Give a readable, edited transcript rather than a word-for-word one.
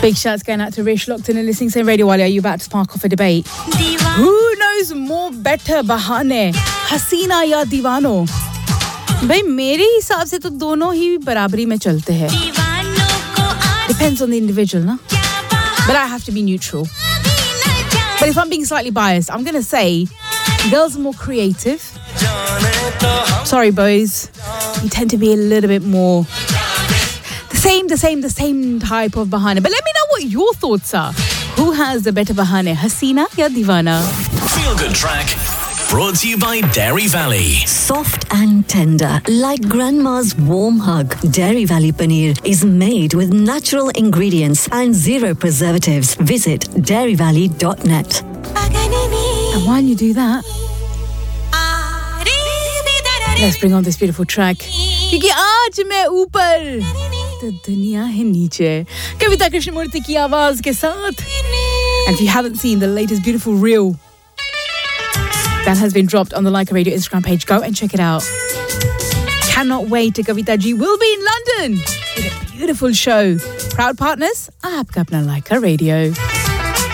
Big shouts going out to Rish locked in and listening. Saying, Radio Wali, are you about to spark off a debate? Who knows more better bahane, हसीना या दीवानो? भाई मेरे हिसाब से तो दोनों ही बराबरी में चलते हैं. Depends on the individual, na? But I have to be neutral. But if I'm being slightly biased, I'm going to say girls are more creative. Sorry, boys. You tend to be a little bit more the same type of bahane. But let me know what your thoughts are. Who has the better bahane, Hasina ya Divana? Feel Good Track, brought to you by Dairy Valley. Soft and tender, like grandma's warm hug. Dairy Valley Paneer is made with natural ingredients and zero preservatives. Visit dairyvalley.net. And while you do that, let's bring on this beautiful track. क्योंकि आज मैं ऊपर तो दुनिया है नीचे. कविता कृष्णमूर्ति की आवाज के साथ. And if you haven't seen the latest beautiful reel that has been dropped on the Like Radio Instagram page, go and check it out. Cannot wait. Kavita ji will be in London with a beautiful show. Proud partners, aapka apna Like Radio.